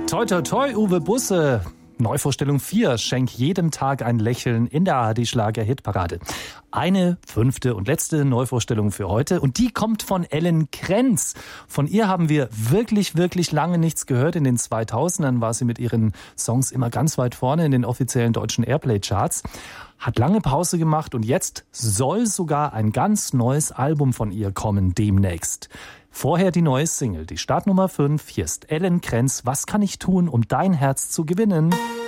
Toi, toi, toi, Uwe Busse. Neuvorstellung 4, schenk jedem Tag ein Lächeln in der ARD-Schlager-Hitparade. Eine 5. und letzte Neuvorstellung für heute und die kommt von Ellen Krenz. Von ihr haben wir wirklich, wirklich lange nichts gehört. In den 2000ern war sie mit ihren Songs immer ganz weit vorne in den offiziellen deutschen Airplay-Charts. Hat lange Pause gemacht und jetzt soll sogar ein ganz neues Album von ihr kommen demnächst. Vorher die neue Single, die Startnummer 5. Hier ist Ellen Krenz. Was kann ich tun, um dein Herz zu gewinnen?